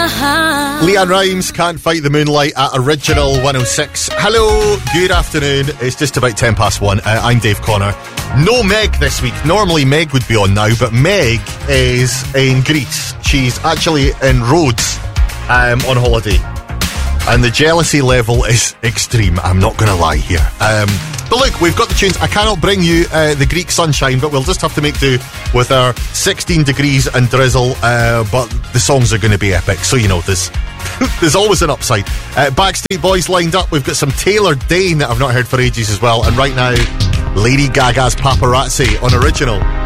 LeAnn Rimes, Can't Fight the Moonlight at Original 106. Hello, good afternoon. It's just about 1:10. I'm Dave Connor. No Meg this week. Normally Meg would be on now, but Meg is in Greece. She's actually in Rhodes on holiday. And the jealousy level is extreme. I'm not going to lie here. But look, we've got the tunes. I cannot bring you the Greek sunshine, but we'll just have to make do with our 16 degrees and drizzle. But the songs are going to be epic, so you know there's always an upside. Backstreet Boys lined up. We've got some Taylor Dane that I've not heard for ages as well. And right now, Lady Gaga's Paparazzi on Original.